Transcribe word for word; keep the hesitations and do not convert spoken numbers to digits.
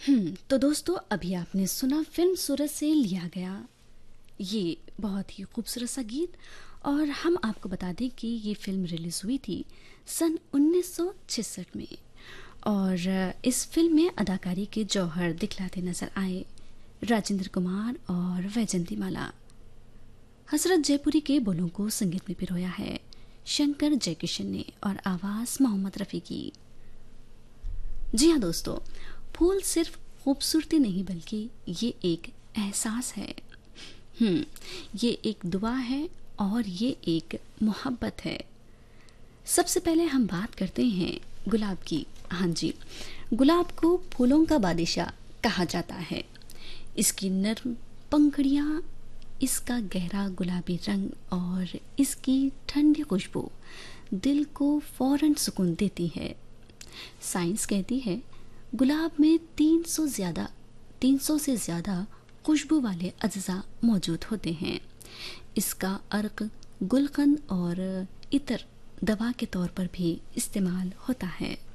हम्म तो दोस्तों, अभी आपने सुना फिल्म सूरज से लिया गया ये बहुत ही खूबसूरत सा गीत। और हम आपको बता दें कि ये फिल्म रिलीज हुई थी सन उन्नीस सौ छियासठ में। और इस फिल्म में अदाकारी के जौहर दिखलाते नजर आए राजेंद्र कुमार और वैजंती माला। हसरत जयपुरी के बोलों को संगीत में पिरोया है शंकर जयकिशन ने और आवाज मोहम्मद रफी की। जी हाँ दोस्तों, फूल सिर्फ खूबसूरती नहीं बल्कि ये एक एहसास है। हम्म ये एक दुआ है और ये एक मोहब्बत है। सबसे पहले हम बात करते हैं गुलाब की। हाँ जी, गुलाब को फूलों का बादशाह कहा जाता है। इसकी नर्म पंखुड़ियाँ, इसका गहरा गुलाबी रंग और इसकी ठंडी खुशबू दिल को फौरन सुकून देती है। साइंस कहती है गुलाब में तीन सौ ज़्यादा तीन सौ से ज़्यादा खुशबू वाले अज्जा मौजूद होते हैं। इसका अर्क गुलकंद और इतर दवा के तौर पर भी इस्तेमाल होता है।